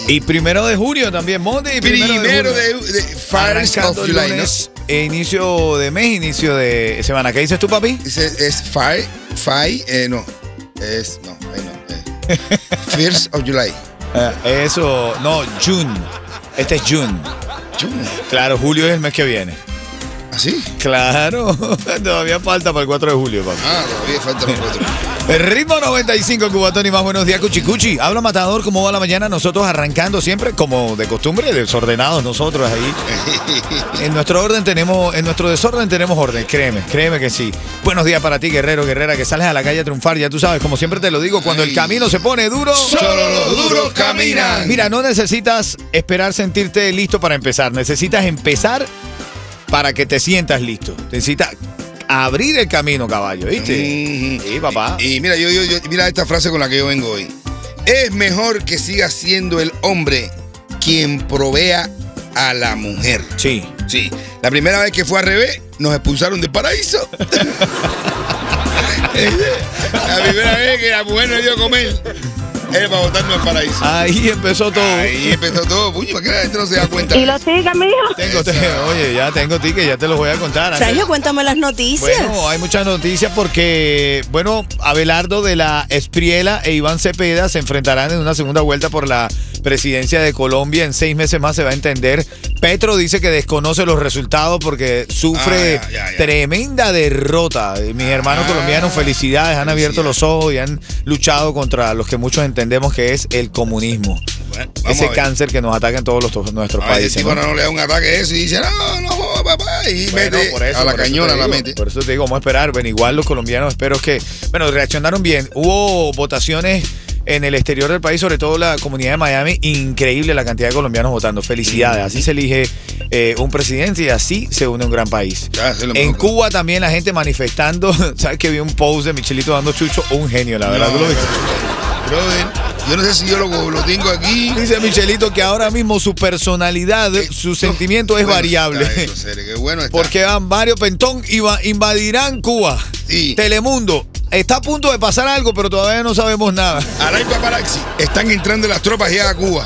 Y 1 de junio también, Monday. Primero de First of July, lunes, inicio de mes, inicio de semana. ¿Qué dices tú, papi? Es First of July. Eso, no, June. Este es June. Claro, julio es el mes que viene. ¿Así? Claro, todavía falta para el 4 de julio, papi. Todavía falta para el 4. El ritmo 95, Cubatón y más. Buenos días, Cuchicuchi. Habla Matador, ¿cómo va la mañana? Nosotros arrancando siempre, como de costumbre, desordenados nosotros ahí. En nuestro desorden tenemos orden, créeme que sí. Buenos días para ti, guerrero, guerrera, que sales a la calle a triunfar, ya tú sabes, como siempre te lo digo, cuando el camino se pone duro, solo los duros caminan. Mira, no necesitas esperar sentirte listo para empezar, necesitas empezar para que te sientas listo. Necesitas abrir el camino, caballo, ¿viste? Sí, papá. Y mira, yo mira esta frase con la que yo vengo hoy. Es mejor que siga siendo el hombre quien provea a la mujer. Sí. La primera vez que fue al revés, nos expulsaron del paraíso. La primera vez que la mujer nos dio a comer, era para botarnos al paraíso. Ahí empezó todo. Uy, ¿para qué la gente no se da cuenta? ¿Y los tickets, mijo? Oye, ya tengo tickets, ya te los voy a contar. Sergio, cuéntame las noticias. Bueno, hay muchas noticias porque, Abelardo de la Espriela e Iván Cepeda se enfrentarán en una segunda vuelta por la presidencia de Colombia. En 6 meses más se va a entender. Petro dice que desconoce los resultados porque sufre tremenda derrota. Mis hermanos colombianos, felicidades, han abierto los ojos y han luchado contra los que muchos entendemos que es el comunismo. Bueno, ese cáncer que nos ataca en todos nuestros países. Si no le da un ataque eso y dice, no, papá, y mete a la cañona, la mete. Por eso te digo, vamos a esperar. Bueno, igual los colombianos espero que, reaccionaron bien. Hubo votaciones en el exterior del país, sobre todo la comunidad de Miami, increíble la cantidad de colombianos votando. Felicidades, así se elige un presidente y así se une un gran país. En Cuba también la gente manifestando. ¿Sabes que vi un post de Michelito dando chucho? Un genio, la verdad. ¿Tú lo viste? Brother, yo no sé si yo lo tengo aquí. Dice Michelito que ahora mismo su personalidad, su sentimiento es variable. Qué bueno está. Porque Mario Pentón invadirán Cuba. Sí. Telemundo. Está a punto de pasar algo, pero todavía no sabemos nada. Alay Paparazzi. Están entrando las tropas ya a Cuba.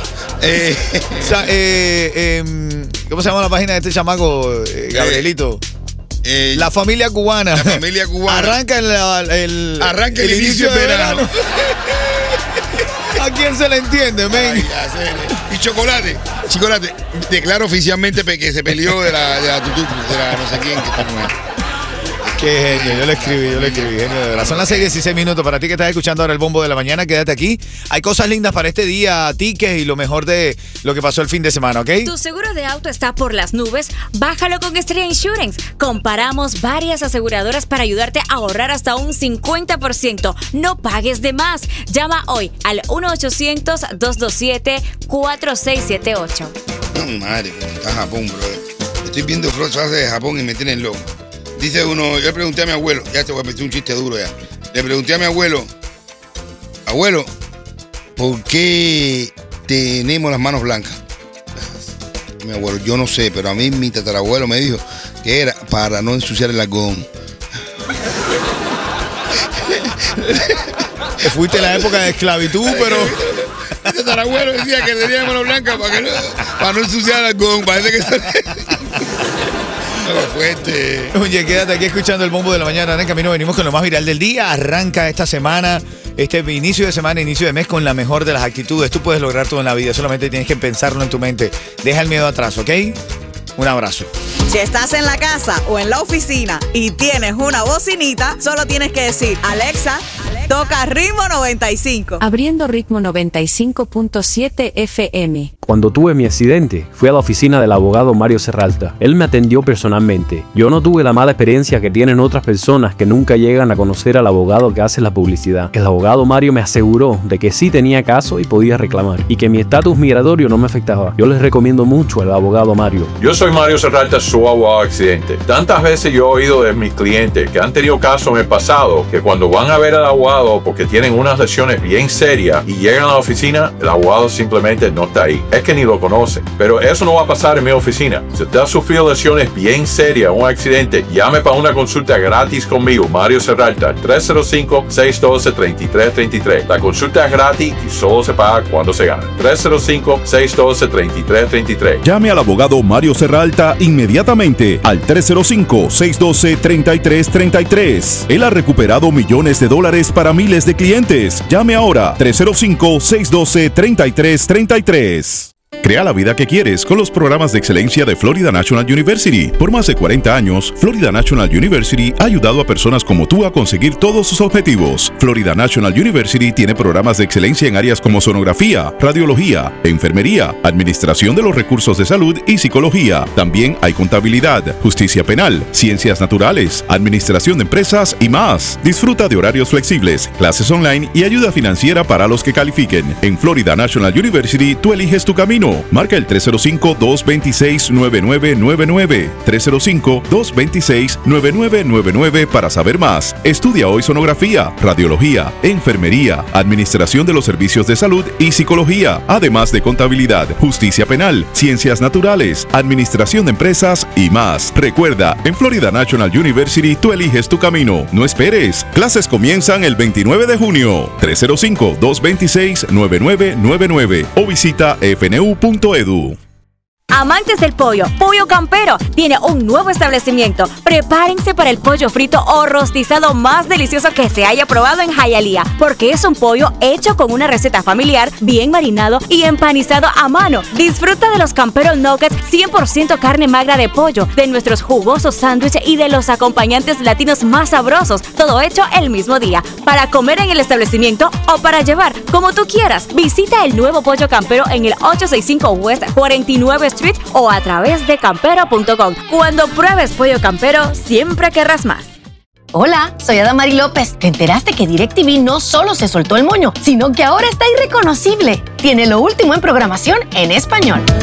¿Cómo se llama la página de este chamaco, Gabrielito? La familia cubana. La familia cubana. Arranca el inicio de verano. ¿A quién se le entiende, men? Y Chocolate, declara oficialmente que se peleó de la tutú, de la no sé quién que está con él. Qué genio, yo le escribí, genio de verdad. Son las 6:16 para ti que estás escuchando ahora el bombo de la mañana, quédate aquí. Hay cosas lindas para este día, tickets y lo mejor de lo que pasó el fin de semana, ¿ok? Tu seguro de auto está por las nubes, bájalo con Estrella Insurance. Comparamos varias aseguradoras para ayudarte a ahorrar hasta un 50%. No pagues de más. Llama hoy al 1-800-227-4678. No, madre, está Japón, bro. Estoy viendo frases de Japón y me tienen loco. Dice uno, yo le pregunté a mi abuelo, ya te voy a meter un chiste duro ya. Le pregunté a mi abuelo, ¿por qué tenemos las manos blancas? Mi abuelo, yo no sé, pero a mí mi tatarabuelo me dijo que era para no ensuciar el algodón. Fuiste en la época de esclavitud, pero... Mi tatarabuelo decía que tenía las manos blancas para no ensuciar el algodón. Parece que... Fuerte. Oye, quédate aquí escuchando el bombo de la mañana. En camino venimos con lo más viral del día. Arranca esta semana, este inicio de semana, inicio de mes con la mejor de las actitudes. Tú puedes lograr todo en la vida, solamente tienes que pensarlo en tu mente. Deja el miedo atrás, ¿ok? Un abrazo. Si estás en la casa o en la oficina y tienes una bocinita, solo tienes que decir, Alexa, toca Ritmo 95. Abriendo Ritmo 95.7 FM. Cuando tuve mi accidente, fui a la oficina del abogado Mario Serralta. Él me atendió personalmente. Yo no tuve la mala experiencia que tienen otras personas que nunca llegan a conocer al abogado que hace la publicidad. El abogado Mario me aseguró de que sí tenía caso y podía reclamar, y que mi estatus migratorio no me afectaba. Yo les recomiendo mucho al abogado Mario. Yo soy Mario Serralta, su abogado accidente. Tantas veces yo he oído de mis clientes que han tenido casos en el pasado, que cuando van a ver al abogado abogado porque tienen unas lesiones bien serias y llegan a la oficina, el abogado simplemente no está ahí. Es que ni lo conocen. Pero eso no va a pasar en mi oficina. Si usted ha sufrido lesiones bien serias, un accidente, llame para una consulta gratis conmigo, Mario Serralta, 305-612-3333. La consulta es gratis y solo se paga cuando se gana. 305-612-3333. Llame al abogado Mario Serralta inmediatamente al 305-612-3333. Él ha recuperado millones de dólares para miles de clientes. Llame ahora, 305-612-3333. Crea la vida que quieres con los programas de excelencia de Florida National University. Por más de 40 años, Florida National University ha ayudado a personas como tú a conseguir todos sus objetivos. Florida National University tiene programas de excelencia en áreas como sonografía, radiología, enfermería, administración de los recursos de salud y psicología. También hay contabilidad, justicia penal, ciencias naturales, administración de empresas y más. Disfruta de horarios flexibles, clases online y ayuda financiera para los que califiquen. En Florida National University, tú eliges tu camino. Marca el 305-226-9999. 305-226-9999 para saber más. Estudia hoy sonografía, radiología, enfermería, administración de los servicios de salud y psicología, además de contabilidad, justicia penal, ciencias naturales, administración de empresas y más. Recuerda, en Florida National University tú eliges tu camino. No esperes. Clases comienzan el 29 de junio. 305-226-9999 o visita fnu.edu. Amantes del pollo, Pollo Campero tiene un nuevo establecimiento. Prepárense para el pollo frito o rostizado más delicioso que se haya probado en Hialeah, porque es un pollo hecho con una receta familiar, bien marinado y empanizado a mano. Disfruta de los Campero Nuggets 100% carne magra de pollo, de nuestros jugosos sándwiches y de los acompañantes latinos más sabrosos, todo hecho el mismo día, para comer en el establecimiento o para llevar, como tú quieras. Visita el nuevo Pollo Campero en el 865 West 49 Street o a través de campero.com. Cuando pruebes Pollo Campero, siempre querrás más. Hola, soy Adamari López. ¿Te enteraste que DirecTV no solo se soltó el moño, sino que ahora está irreconocible? Tiene lo último en programación en español.